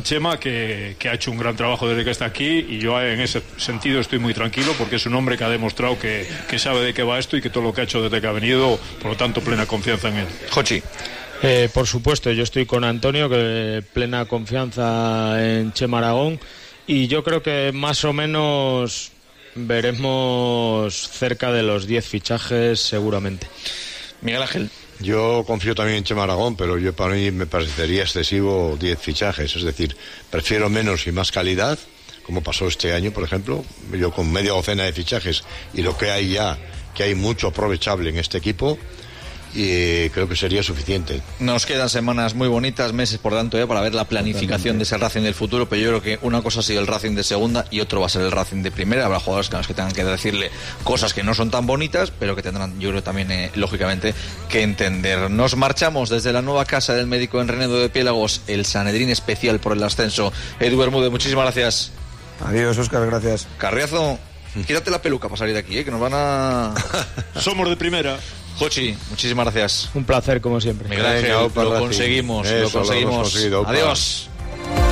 Chema, que ha hecho un gran trabajo desde que está aquí, y yo en ese sentido estoy muy tranquilo, porque es un hombre que ha demostrado que sabe de qué va esto y que todo lo que ha hecho desde que ha venido, por lo tanto, plena confianza en él. Jochi. Por supuesto, yo estoy con Antonio, que plena confianza en Chema Aragón, y yo creo que más o menos veremos cerca de los 10 fichajes seguramente. Miguel Ángel. Yo confío también en Chema Aragón, pero para mí me parecería excesivo 10 fichajes, es decir, prefiero menos y más calidad, como pasó este año, por ejemplo. Yo con media docena de fichajes y lo que hay ya, que hay mucho aprovechable en este equipo, y creo que sería suficiente. Nos quedan semanas muy bonitas, meses por tanto, para ver la planificación de ese Racing del futuro, pero yo creo que una cosa ha sido el Racing de segunda y otro va a ser el Racing de primera. Habrá jugadores que tengan que decirle cosas que no son tan bonitas, pero que tendrán, yo creo, también lógicamente que entender. Nos marchamos desde la nueva casa del médico en Renedo de Piélagos, el Sanedrín especial por el ascenso. Edu Bermúdez, muchísimas gracias. Adiós, Óscar, gracias. Carriazo, quítate la peluca para salir de aquí, que nos van a... Somos de primera. Jochi, muchísimas gracias. Un placer, como siempre. Miguel Ángel, lo conseguimos. Eso, lo hemos conseguido. Adiós.